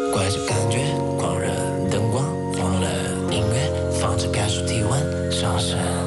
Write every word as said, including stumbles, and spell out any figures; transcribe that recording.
拐着感觉，狂热灯光，忘了音乐，放着感受体温上升。